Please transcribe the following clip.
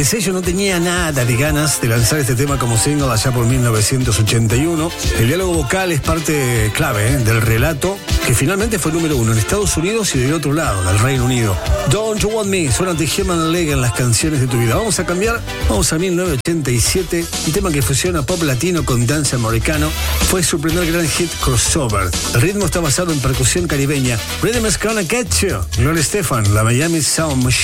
El sello no tenía nada de ganas de lanzar este tema como single allá por 1981. El diálogo vocal es parte clave del relato, que finalmente fue número 1 en Estados Unidos y del otro lado, del Reino Unido. Don't You Want Me, suena The Human League en las canciones de tu vida. Vamos a cambiar, vamos a 1987, un tema que fusiona pop latino con dance americano. Fue su primer gran hit crossover. El ritmo está basado en percusión caribeña. Rhythm is Gonna Get You, Gloria Estefan, la Miami Sound Machine.